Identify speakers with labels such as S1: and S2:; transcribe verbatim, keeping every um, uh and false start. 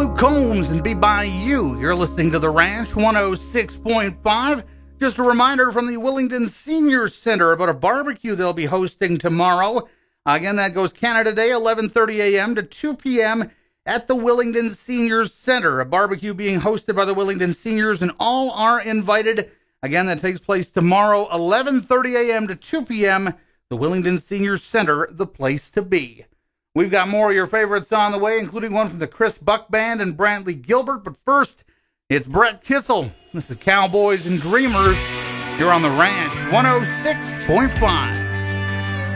S1: Luke Combs and Be By You. You're listening to The Ranch one oh six point five. Just a reminder from the Willingdon Senior Center about a barbecue they'll be hosting tomorrow. Again, that goes Canada Day, eleven thirty a.m. to two p.m. at the Willingdon Senior Center. A barbecue being hosted by the Willingdon Seniors, and all are invited. Again, that takes place tomorrow, eleven thirty a.m. to two p.m. The Willingdon Senior Center, the place to be. We've got more of your favorites on the way, including one from the Chris Buck Band and Brantley Gilbert. But first, it's Brett Kissel. This is Cowboys and Dreamers. You're on The Ranch one oh six point five.